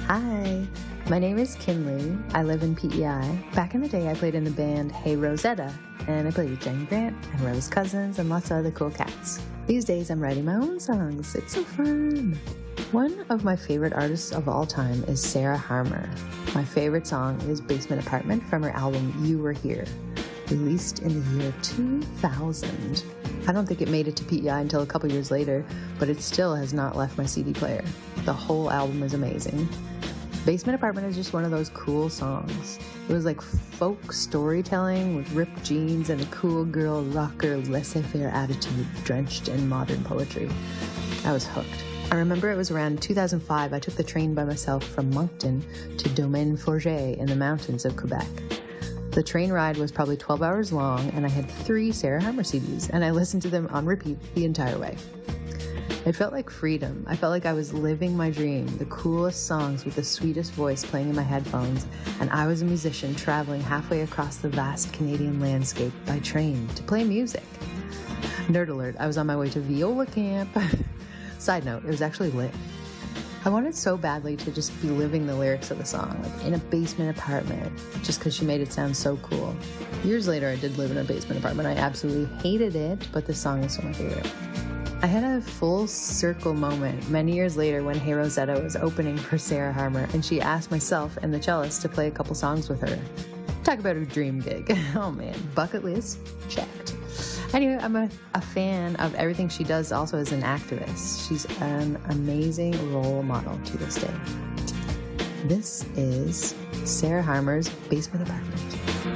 Hi, my name is Kinley. I live in PEI. Back in the day, I played in the band Hey Rosetta, and I played with Jane Grant and Rose Cousins and lots of other cool cats. These days, I'm writing my own songs. It's so fun. One of my favorite artists of all time is Sarah Harmer. My favorite song is Basement Apartment from her album You Were Here, released in the year 2000. I don't think it made it to PEI until a couple years later, but it still has not left my CD player. The whole album is amazing. Basement Apartment is just one of those cool songs. It was like folk storytelling with ripped jeans and a cool girl rocker laissez-faire attitude drenched in modern poetry. I was hooked. I remember it was around 2005 I took the train by myself from Moncton to Domaine Forget in the mountains of Quebec. The train ride was probably 12 hours long, and I had 3 Sarah Harmer CDs, and I listened to them on repeat the entire way. It felt like freedom. I felt like I was living my dream, the coolest songs with the sweetest voice playing in my headphones, and I was a musician traveling halfway across the vast Canadian landscape by train to play music. Nerd alert, I was on my way to viola camp. Side note, it was actually lit. I wanted so badly to just be living the lyrics of the song, like in a basement apartment, just because she made it sound so cool. Years later, I did live in a basement apartment. I absolutely hated it, but this song is still my favorite. I had a full circle moment many years later when Hey Rosetta was opening for Sarah Harmer, and she asked myself and the cellist to play a couple songs with her. Talk about a dream gig. Oh man, bucket list checked. Anyway, I'm a fan of everything she does also as an activist. She's an amazing role model to this day. This is Sarah Harmer's Basement Apartment.